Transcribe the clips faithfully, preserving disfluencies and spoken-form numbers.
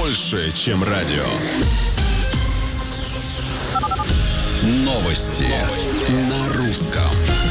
больше, чем радио. Новости, Новости. На русском.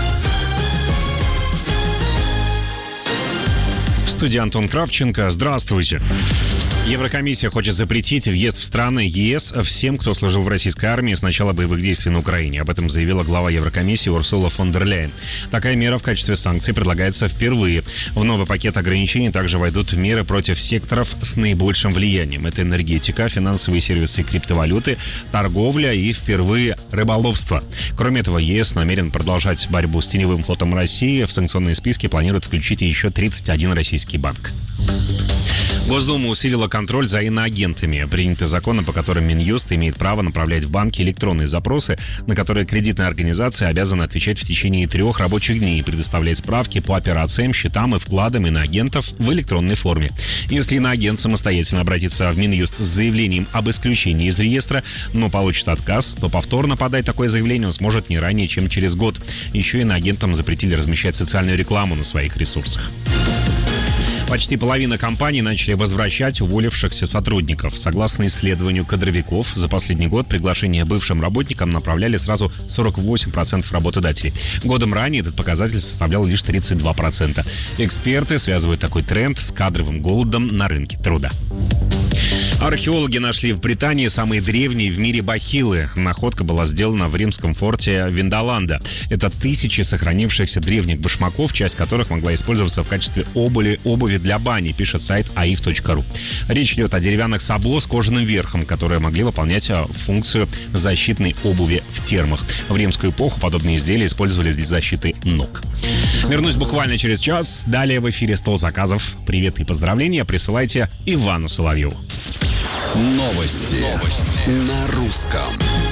В студии Антон Кравченко. Здравствуйте. Еврокомиссия хочет запретить въезд в страны ЕС всем, кто служил в российской армии с начала боевых действий на Украине. Об этом заявила глава Еврокомиссии Урсула фон дер Ляйен. Такая мера в качестве санкций предлагается впервые. В новый пакет ограничений также войдут меры против секторов с наибольшим влиянием. Это энергетика, финансовые сервисы и криптовалюты, торговля и впервые рыболовство. Кроме этого, ЕС намерен продолжать борьбу с теневым флотом России. В санкционные списки планируют включить еще тридцать один российский банк. Госдума усилила контроль за иноагентами. Приняты законы, по которым Минюст имеет право направлять в банки электронные запросы, на которые кредитная организация обязана отвечать в течение трех рабочих дней и предоставлять справки по операциям, счетам и вкладам иноагентов в электронной форме. Если иноагент самостоятельно обратится в Минюст с заявлением об исключении из реестра, но получит отказ, то повторно подать такое заявление он сможет не ранее, чем через год. Еще иноагентам запретили размещать социальную рекламу на своих ресурсах. Почти половина компаний начали возвращать уволившихся сотрудников. Согласно исследованию кадровиков, за последний год приглашение бывшим работникам направляли сразу сорок восемь процентов работодателей. Годом ранее этот показатель составлял лишь тридцать два процента. Эксперты связывают такой тренд с кадровым голодом на рынке труда. Археологи нашли в Британии самые древние в мире бахилы. Находка была сделана в римском форте Виндоланда. Это тысячи сохранившихся древних башмаков, часть которых могла использоваться в качестве обуви, обуви для бани, пишет сайт аиф точка ру. Речь идет о деревянных сабло с кожаным верхом, которые могли выполнять функцию защитной обуви в термах. В римскую эпоху подобные изделия использовались для защиты ног. Вернусь буквально через час. Далее в эфире сто заказов. Привет и поздравления присылайте Ивану Соловьеву. Новости. Новости. На русском.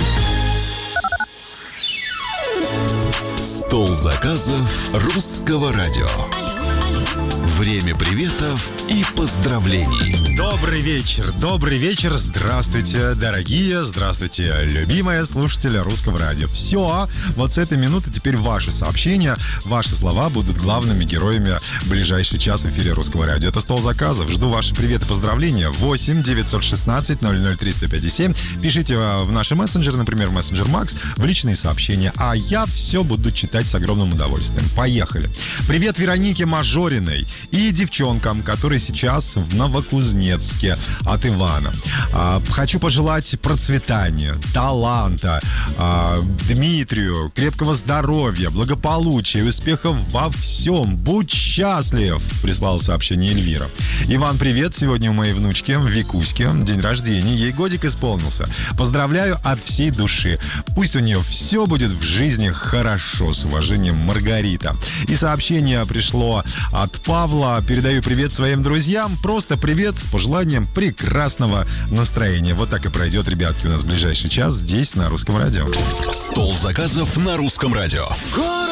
Стол заказов русского радио. Время приветов и поздравлений. Добрый вечер, добрый вечер. Здравствуйте, дорогие, здравствуйте, любимые слушатели русского радио. Все, вот с этой минуты теперь ваши сообщения, ваши слова будут главными героями в ближайший час в эфире русского радио. Это стол заказов. Жду ваши приветы и поздравления. восемь девятьсот шестнадцать ноль ноль триста пятьдесят семь. Пишите в наши мессенджеры, например, в мессенджер Макс, в личные сообщения. А я все буду читать с огромным удовольствием. Поехали. Привет Веронике Мажориной и девчонкам, которые сейчас в Новокузнецке, от Ивана. А, хочу пожелать процветания, таланта, а, Дмитрию, крепкого здоровья, благополучия, успехов во всем. Будь счастлив, прислала сообщение Эльвира. Иван, привет. Сегодня у моей внучки Викуськи день рождения. Ей годик исполнился. Поздравляю от всей души. Пусть у нее все будет в жизни хорошо. С уважением, Маргарита. И сообщение пришло от Павла. Передаю привет своим друзьям. Просто привет с пожеланием прекрасного настроения. Вот так и пройдет, ребятки, у нас в ближайший час здесь, на Русском радио. Стол заказов на Русском радио.